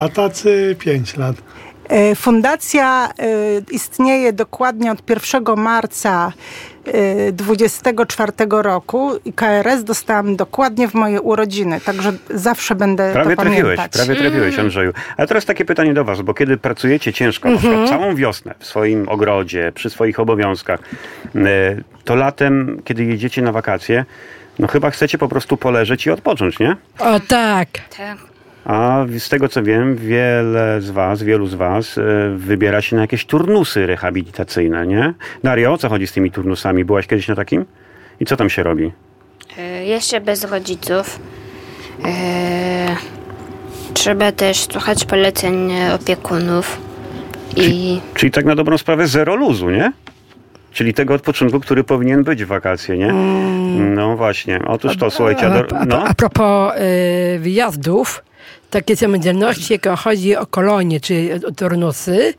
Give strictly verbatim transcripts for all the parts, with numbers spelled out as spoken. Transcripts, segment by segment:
A tacy pięć lat. Fundacja istnieje dokładnie od pierwszego marca dwudziestego czwartego roku i K R S dostałam dokładnie w moje urodziny, także zawsze będę prawie to trafiłeś, pamiętać. Prawie trafiłeś, Andrzeju. A teraz takie pytanie do was, bo kiedy pracujecie ciężko, na przykład całą wiosnę w swoim ogrodzie, przy swoich obowiązkach, to latem, kiedy jedziecie na wakacje, no chyba chcecie po prostu poleżeć i odpocząć, nie? O tak. Tak. A z tego co wiem, wiele z was, wielu z was y, wybiera się na jakieś turnusy rehabilitacyjne, nie? Dario, o co chodzi z tymi turnusami? Byłaś kiedyś na takim? I co tam się robi? E, jeszcze bez rodziców. E, trzeba też słuchać poleceń opiekunów. I... Czyli, czyli tak na dobrą sprawę zero luzu, nie? Czyli tego odpoczynku, który powinien być w wakacje, nie? Mm. No właśnie. Otóż to, słuchajcie... A, a, a, no. a propos y, wyjazdów, takie samodzielności, jak chodzi o kolonie czy o turnusy,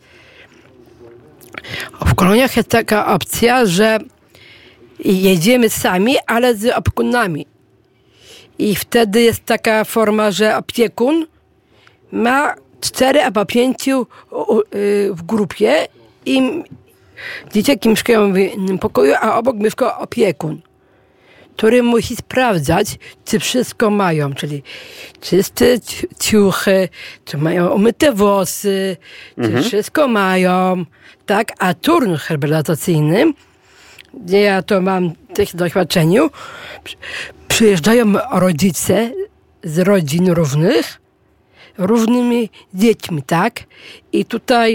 w koloniach jest taka opcja, że jedziemy sami, ale z opiekunami. I wtedy jest taka forma, że opiekun ma cztery albo pięciu w grupie i dzieciaki mieszkają w innym pokoju, a obok mieszka opiekun, który musi sprawdzać, czy wszystko mają, czyli czyste ciuchy, czy mają umyte włosy, Mhm. czy wszystko mają, tak? A turn rehabilitacyjny, gdzie ja to mam w tych doświadczeniu, przyjeżdżają rodzice z rodzin różnych, różnymi dziećmi, tak? I tutaj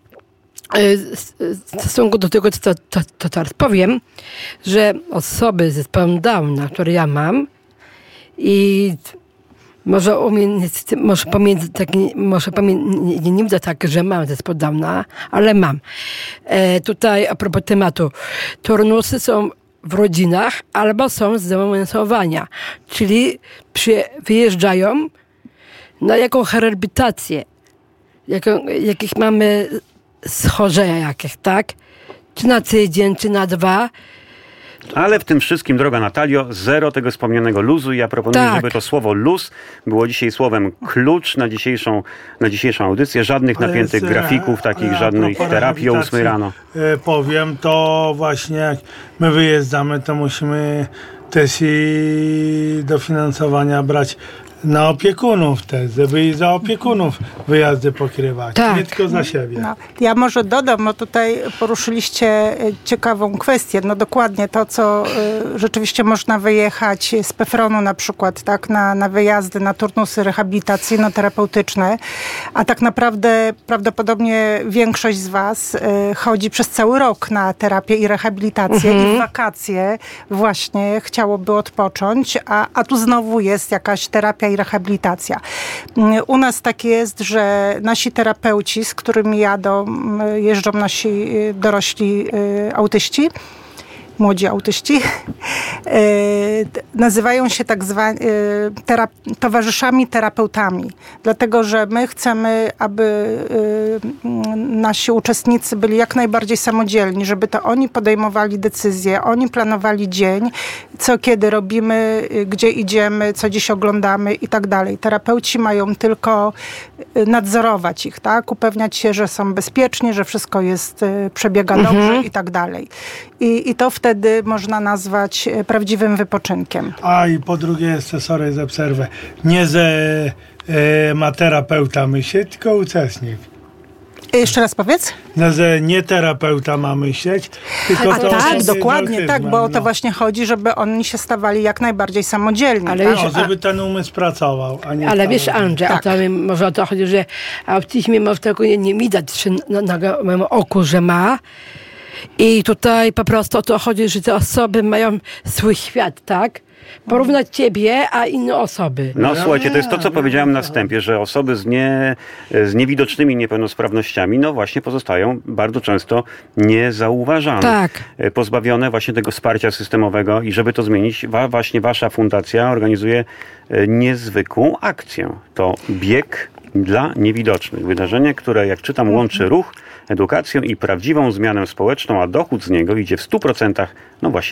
w stosunku do tego, co to, to teraz powiem, że osoby z zespołem Downa, które ja mam i może, umie, może pomiędzy tak, może pomiędzy, nie, nie widzę tak, że mam zespół Downa, ale mam. E, tutaj a propos tematu, turnusy są w rodzinach albo są z zaawansowania, czyli przy, wyjeżdżają na jaką rehabilitację, jaką, jakich mamy schorzenia jakieś, tak? Czy na tydzień, czy na dwa. Ale w tym wszystkim, droga Natalio, zero tego wspomnianego luzu. Ja proponuję, Tak. żeby to słowo luz było dzisiaj słowem klucz na dzisiejszą, na dzisiejszą audycję. Żadnych Ale napiętych z- grafików, takich ale a żadnych propos terapii o ósmej rano. rehabilitacji, e, powiem, to właśnie jak my wyjeżdżamy, to musimy też i dofinansowania brać na opiekunów też, żeby i za opiekunów wyjazdy pokrywać. Tak. Nie tylko za siebie. No, ja może dodam, bo tutaj poruszyliście ciekawą kwestię. No dokładnie to, co y, rzeczywiście można wyjechać z Pefronu na przykład, tak, na, na wyjazdy, na turnusy rehabilitacyjno-terapeutyczne, a tak naprawdę prawdopodobnie większość z was y, chodzi przez cały rok na terapię i rehabilitację Mhm. i w wakacje właśnie chciałoby odpocząć, a, a tu znowu jest jakaś terapia i rehabilitacja. U nas tak jest, że nasi terapeuci, z którymi jadą, jeżdżą nasi dorośli autyści, młodzi autyści, nazywają się tak zwani terap- towarzyszami terapeutami. Dlatego, że my chcemy, aby nasi uczestnicy byli jak najbardziej samodzielni, żeby to oni podejmowali decyzje, oni planowali dzień, co kiedy robimy, gdzie idziemy, co dziś oglądamy i tak dalej. Terapeuci mają tylko nadzorować ich, tak? Upewniać się, że są bezpieczni, że wszystko jest, przebiega Mhm. dobrze i tak dalej. I, I to wtedy można nazwać prawdziwym wypoczynkiem. A i po drugie jeszcze, sorry za przerwę, nie ze e, ma terapeuta myśleć, tylko uczestnik. Jeszcze raz powiedz. No, że nie terapeuta ma myśleć, tylko A to tak, osoby z dokładnie tak, autyzmem, bo o no. to właśnie chodzi, żeby oni się stawali jak najbardziej samodzielni. Ale tak? wiesz, No, żeby ten umysł pracował, a nie Ale cały wiesz, dzień. Andrzej, Tak. a to mi- może o to chodzi, że w autyzmie może tego nie, nie widać czy na, na, na moim oku, że ma. I tutaj po prostu o to chodzi, że te osoby mają swój świat, tak? Porównać ciebie, a inne osoby. No Ja słuchajcie, to jest to, co wiem, powiedziałem wiem, na o co wstępie, że osoby z, nie, z niewidocznymi niepełnosprawnościami, no właśnie pozostają bardzo często niezauważane. Tak. E, Pozbawione właśnie tego wsparcia systemowego i żeby to zmienić, wa, właśnie wasza fundacja organizuje e, niezwykłą akcję. To bieg dla niewidocznych. Wydarzenie, które, jak czytam, łączy ruch, edukację i prawdziwą zmianę społeczną, a dochód z niego idzie w stu procentach no właśnie na te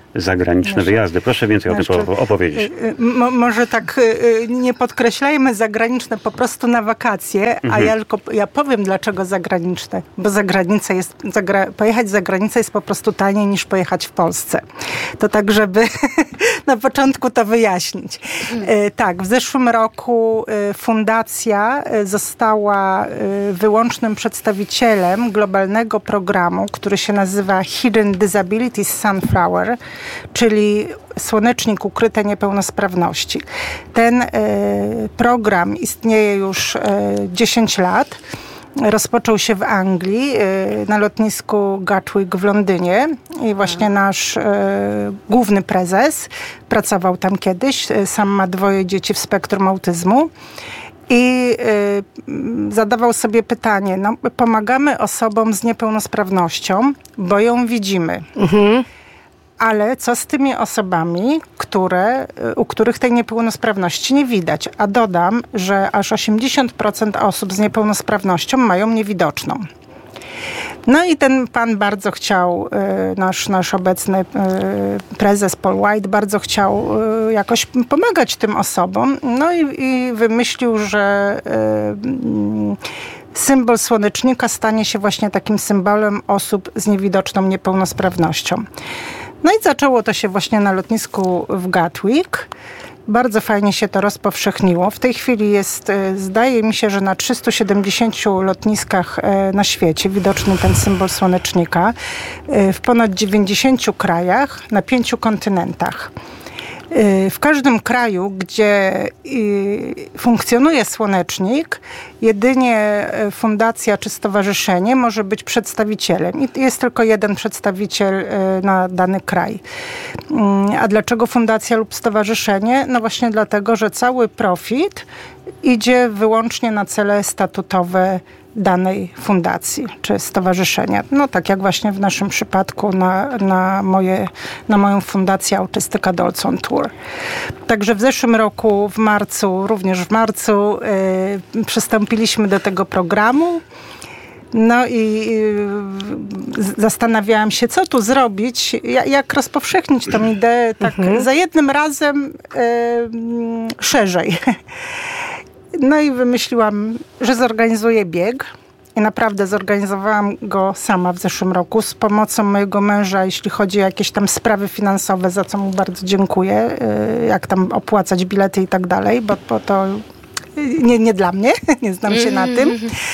zagraniczne Znaczy, wyjazdy. Proszę więcej znaczy, o tym opowiedzieć. Mo, może tak nie podkreślajmy zagraniczne po prostu na wakacje, mhm. a ja tylko ja powiem dlaczego zagraniczne, bo za granicę jest, zagra, pojechać za granicę jest po prostu taniej niż pojechać w Polsce. To tak, żeby na początku to wyjaśnić. Mhm. Tak, w zeszłym roku fundacja została wyłącznym przedstawicielem globalnego programu, który się nazywa Hidden Disabilities Sunflower, czyli Słonecznik Ukryte Niepełnosprawności. Ten y, program istnieje już y, dziesięć lat. Rozpoczął się w Anglii y, na lotnisku Gatwick w Londynie i właśnie nasz y, główny prezes pracował tam kiedyś. Sam ma dwoje dzieci w spektrum autyzmu. I y, zadawał sobie pytanie, no, pomagamy osobom z niepełnosprawnością, bo ją widzimy. Mhm. Ale co z tymi osobami, które, u których tej niepełnosprawności nie widać? A dodam, że aż osiemdziesiąt procent osób z niepełnosprawnością mają niewidoczną. No i ten pan bardzo chciał, nasz, nasz obecny prezes Paul White bardzo chciał jakoś pomagać tym osobom. No i, i wymyślił, że symbol słonecznika stanie się właśnie takim symbolem osób z niewidoczną niepełnosprawnością. No i zaczęło to się właśnie na lotnisku w Gatwick. Bardzo fajnie się to rozpowszechniło. W tej chwili jest, zdaje mi się, że na trzystu siedemdziesięciu lotniskach na świecie widoczny ten symbol słonecznika. W ponad dziewięćdziesięciu krajach, na pięciu kontynentach. W każdym kraju, gdzie funkcjonuje słonecznik, jedynie fundacja czy stowarzyszenie może być przedstawicielem. I jest tylko jeden przedstawiciel na dany kraj. A dlaczego fundacja lub stowarzyszenie? No właśnie dlatego, że cały profit idzie wyłącznie na cele statutowe danej fundacji czy stowarzyszenia. No tak jak właśnie w naszym przypadku na, na, moje, na moją fundację Autystyk Adults on Tour. Także w zeszłym roku, w marcu, również w marcu yy, przystąpiliśmy do tego programu. No i y, zastanawiałam się, co tu zrobić, jak, jak rozpowszechnić tą ideę tak mhm. za jednym razem y, szerzej. No i wymyśliłam, że zorganizuję bieg. I naprawdę zorganizowałam go sama w zeszłym roku z pomocą mojego męża, jeśli chodzi o jakieś tam sprawy finansowe, za co mu bardzo dziękuję, jak tam opłacać bilety i tak dalej, bo, bo to nie, nie dla mnie, nie znam się na tym.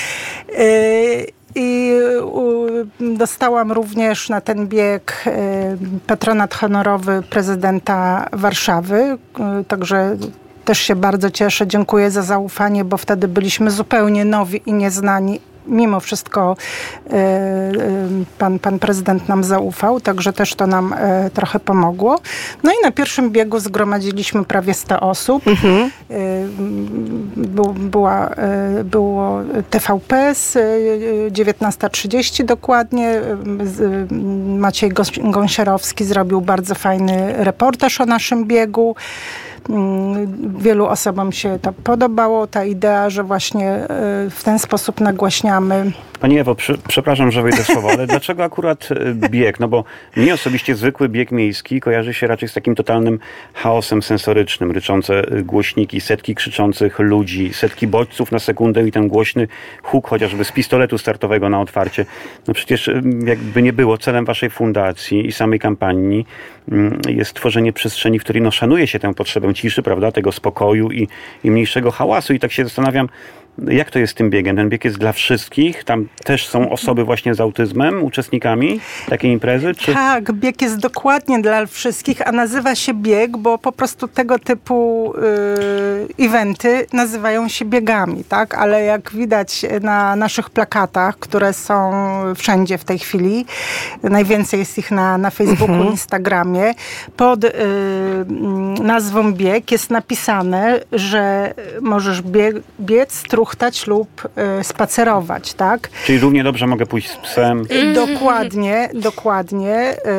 I dostałam również na ten bieg patronat honorowy prezydenta Warszawy, także też się bardzo cieszę, dziękuję za zaufanie, bo wtedy byliśmy zupełnie nowi i nieznani. Mimo wszystko y, y, pan, pan prezydent nam zaufał, także też to nam y, trochę pomogło. No i na pierwszym biegu zgromadziliśmy prawie sto osób. Mhm. Y, był, była, y, było T V P z y, dziewiętnasta trzydzieści dokładnie. Y, Maciej Gąsierowski zrobił bardzo fajny reportaż o naszym biegu. Wielu osobom się to podobało, ta idea, że właśnie w ten sposób nagłaśniamy. Pani Ewo, przy, przepraszam, że wejdę słowo, ale dlaczego akurat bieg? No bo mnie osobiście zwykły bieg miejski kojarzy się raczej z takim totalnym chaosem sensorycznym. Ryczące głośniki, setki krzyczących ludzi, setki bodźców na sekundę i ten głośny huk chociażby z pistoletu startowego na otwarcie. No przecież jakby nie było, celem waszej fundacji i samej kampanii jest tworzenie przestrzeni, w której no, szanuje się tę potrzebę ciszy, prawda, tego spokoju i, i mniejszego hałasu. I tak się zastanawiam, jak to jest z tym biegiem? Ten bieg jest dla wszystkich? Tam też są osoby właśnie z autyzmem, uczestnikami takiej imprezy? Czy... Tak, bieg jest dokładnie dla wszystkich, a nazywa się bieg, bo po prostu tego typu y, eventy nazywają się biegami, tak? Ale jak widać na naszych plakatach, które są wszędzie w tej chwili, najwięcej jest ich na, na Facebooku, mhm. Instagramie, pod y, nazwą bieg jest napisane, że możesz bieg, biec, tuchtać lub y, spacerować, tak? Czyli równie dobrze mogę pójść z psem. Dokładnie, dokładnie. Y,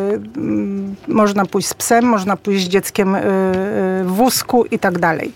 y, można pójść z psem, można pójść z dzieckiem y, y, w wózku i tak dalej.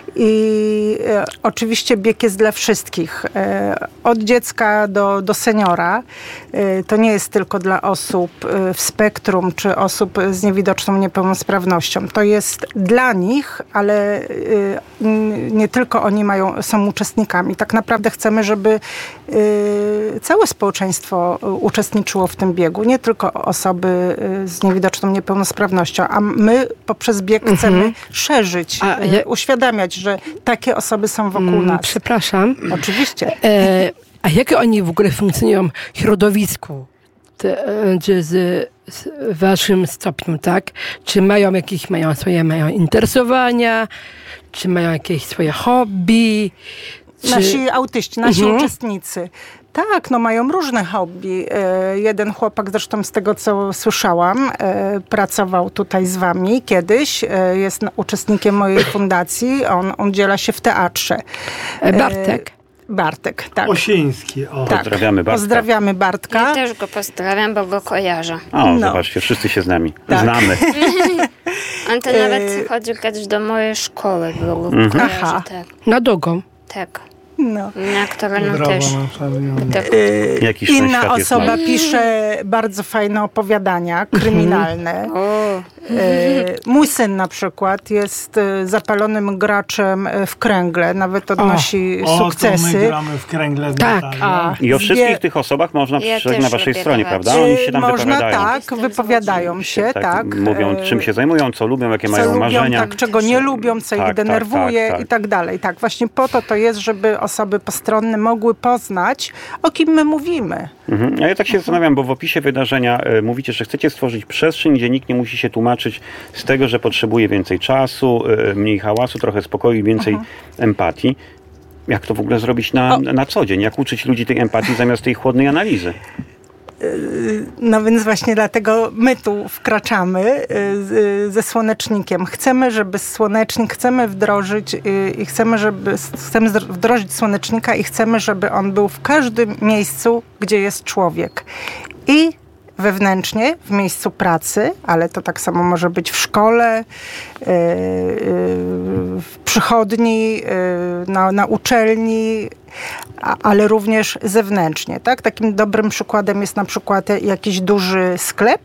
I y, oczywiście bieg jest dla wszystkich. Y, od dziecka do, do seniora. Y, to nie jest tylko dla osób y, w spektrum, czy osób z niewidoczną niepełnosprawnością. To jest dla nich, ale y, nie tylko oni mają, są uczestnikami. Tak naprawdę chcemy, żeby y, całe społeczeństwo uczestniczyło w tym biegu. Nie tylko osoby y, z niewidoczną niepełnosprawnością, a my poprzez bieg Mhm. chcemy szerzyć, A y, ja- uświadamiać, że takie osoby są wokół Mm, nas. Przepraszam. Oczywiście. E, a jak oni w ogóle funkcjonują w środowisku? Te, e, czy z, z w waszym stopniu, tak? Czy mają jakieś, mają swoje mają interesowania? Czy mają jakieś swoje hobby? Czy... Nasi autyści, nasi Mhm. uczestnicy. Tak, no mają różne hobby. E, jeden chłopak, zresztą z tego, co słyszałam, e, pracował tutaj z wami kiedyś. E, jest na- uczestnikiem mojej fundacji. On, on dziela się w teatrze. E, Bartek. E, Bartek, tak. Osiński, o. tak. Pozdrawiamy Bartka. Pozdrawiamy Bartka. Ja też go pozdrawiam, bo go kojarzę. O, No. zobaczcie, wszyscy się z nami Tak. znamy. On to nawet chodził kiedyś do mojej szkoły, bo go kojarzę, Aha. tak. Na długą. Tak. No. Na którą Brawo też. na czerwiony. Tak. Jakiś ten Inna świat jest osoba mały. pisze bardzo fajne opowiadania kryminalne. O, E, Mój syn na przykład jest e, zapalonym graczem e, w kręgle, nawet odnosi O, to my sukcesy. gramy w kręgle z Tak, Natalią. a I o wszystkich Wie- tych osobach można Ja przeczytać też na waszej lubię stronie, dawać. prawda? Oni się tam E, Można wypowiadają. tak, Jestem wypowiadają się, tak. Mówią, E, czym się zajmują, co lubią, jakie co mają lubią, marzenia. tak, czego nie lubią, co Tak, ich tak, denerwuje tak, tak. i tak dalej. Tak, właśnie po to to jest, żeby osoby postronne mogły poznać, o kim my mówimy. Mhm. A ja tak się zastanawiam, bo w opisie wydarzenia e, mówicie, że chcecie stworzyć przestrzeń, gdzie nikt nie musi się tłumaczyć z tego, że potrzebuje więcej czasu, e, mniej hałasu, trochę spokoju i więcej empatii. Jak to w ogóle zrobić na, O. na co dzień? Jak uczyć ludzi tej empatii zamiast tej chłodnej analizy? No więc właśnie dlatego my tu wkraczamy y, z- ze słonecznikiem. Chcemy, żeby słonecznik, chcemy wdrożyć y, i chcemy, żeby, chcemy zdr- wdrożyć słonecznika i chcemy, żeby on był w każdym miejscu, gdzie jest człowiek. I wewnętrznie, w miejscu pracy, ale to tak samo może być w szkole, y, y, w przychodni, y, na, na uczelni, a- ale również zewnętrznie. Tak? Takim dobrym przykładem jest na przykład jakiś duży sklep,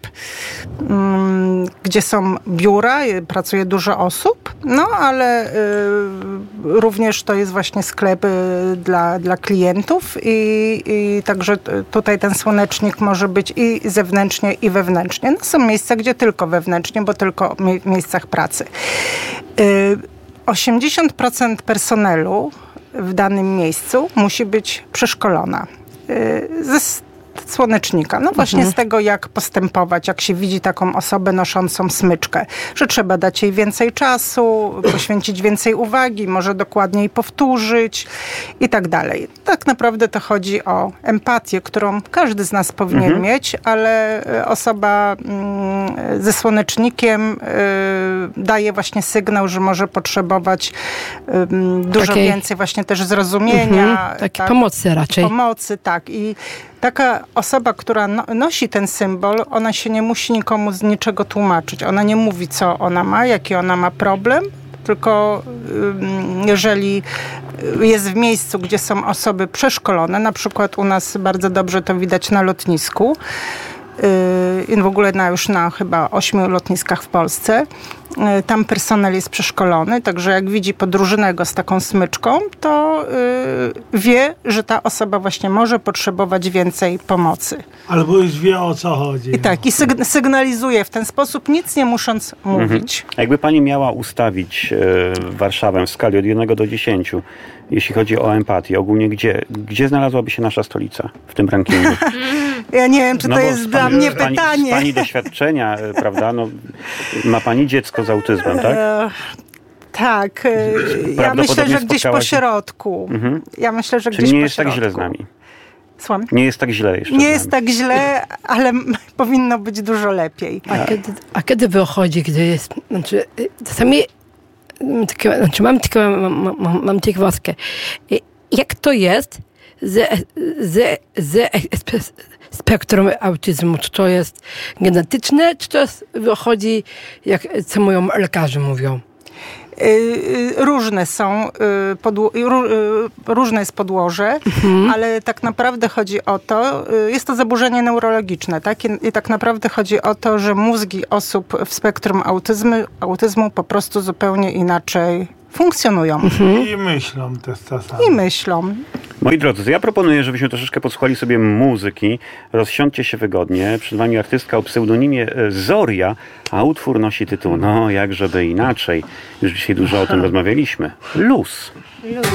mm, gdzie są biura, y, pracuje dużo osób, no ale y, również to jest właśnie sklep y, dla, dla klientów i, i także t- tutaj ten słonecznik może być i zewnętrznie, i wewnętrznie. No, są miejsca, gdzie tylko wewnętrznie, bo tylko mie- w miejscach pracy. Y, osiemdziesiąt procent personelu w danym miejscu musi być przeszkolona y, ze s- słonecznika. No właśnie z tego, jak postępować, jak się widzi taką osobę noszącą smyczkę. Że trzeba dać jej więcej czasu, poświęcić więcej uwagi, może dokładniej powtórzyć i tak dalej. Tak naprawdę to chodzi o empatię, którą każdy z nas powinien mieć, ale y, osoba mm, ze słonecznikiem y, daje właśnie sygnał, że może potrzebować ym, dużo Takiej- więcej właśnie też zrozumienia. Mhm, takie tak, pomocy raczej. Pomocy, tak. I taka osoba, która no, nosi ten symbol, ona się nie musi nikomu z niczego tłumaczyć. Ona nie mówi, co ona ma, jaki ona ma problem, tylko ym, jeżeli jest w miejscu, gdzie są osoby przeszkolone, na przykład u nas bardzo dobrze to widać na lotnisku, i w ogóle na, już na chyba ośmiu lotniskach w Polsce. Yy, Tam personel jest przeszkolony, także jak widzi podróżnego z taką smyczką, to yy, wie, że ta osoba właśnie może potrzebować więcej pomocy. Albo już wie, o co chodzi. I tak, i syg- sygnalizuje w ten sposób, nic nie musząc mówić. A jakby pani miała ustawić e, Warszawę w skali od jednego do dziesięciu, jeśli chodzi o empatię, ogólnie gdzie, gdzie znalazłaby się nasza stolica w tym rankingu? Ja nie wiem, czy to bo jest z dla pani- mnie z pani, pytanie. Z pani doświadczenia, e, prawda, no, ma pani dziecko z autyzmem, tak? E, Tak, e, ja myślę, Prawdopodobnie że gdzieś po spotkałaś- środku. Ja myślę, że Czyli gdzieś nie po jest tak środku. źle z nami. Słucham? Nie jest tak źle jeszcze Nie z jest nami. tak źle, ale m- powinno być dużo lepiej. A kiedy, a kiedy wychodzi, gdy jest, znaczy, y, czasami, mm, takie, znaczy mam tylko, mam, mam, mam tylko woskę. I jak to jest ze, ze, ze spektrum autyzmu? Czy to jest genetyczne, czy to jest, wychodzi, jak co mówią lekarze mówią? Różne są, podło- różne jest podłoże, mhm. ale tak naprawdę chodzi o to, jest to zaburzenie neurologiczne, tak? I, I tak naprawdę chodzi o to, że mózgi osób w spektrum autyzmu, autyzmu po prostu zupełnie inaczej funkcjonują. Mhm. I myślą też czasami. I myślą. Moi drodzy, to ja proponuję, żebyśmy troszeczkę posłuchali sobie muzyki. Rozsiądźcie się wygodnie. Przed wami artystka o pseudonimie Zoria, a utwór nosi tytuł No, jakżeby inaczej. Już dzisiaj dużo o tym rozmawialiśmy. Luz. Luz.